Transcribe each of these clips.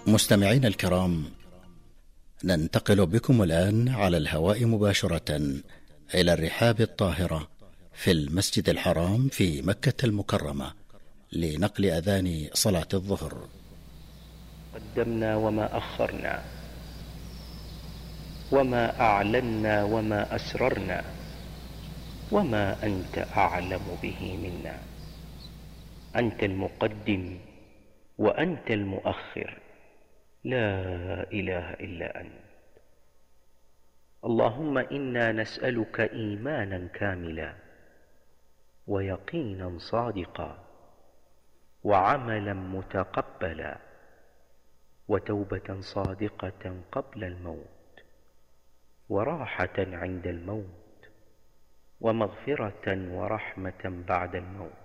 مستمعين الكرام، ننتقل بكم الآن على الهواء مباشرة إلى الرحاب الطاهرة في المسجد الحرام في مكة المكرمة لنقل أذان صلاة الظهر. قدمنا وما أخرنا، وما أعلنا وما أسررنا، وما أنت أعلم به منا. أنت المقدم وأنت المؤخر، لا إله إلا أنت. اللهم إنا نسألك إيمانا كاملا، ويقينا صادقا، وعملا متقبلا، وتوبة صادقة قبل الموت، وراحة عند الموت، ومغفرة ورحمة بعد الموت.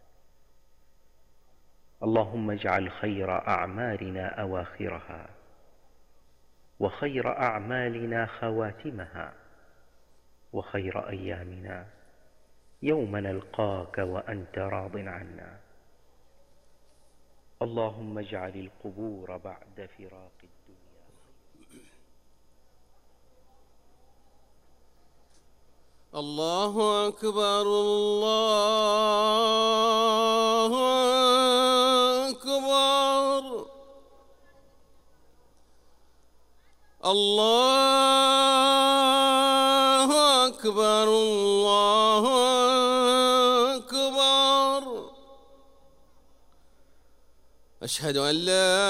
اللهم اجعل خير أعمالنا أواخرها، وخير أعمالنا خواتمها، وخير أيامنا يوم نلقاك وأنت راض عنا. اللهم اجعل القبور بعد فراق الدنيا. الله أكبر، الله أكبر، الله أكبر، الله أكبر. أشهد أن لا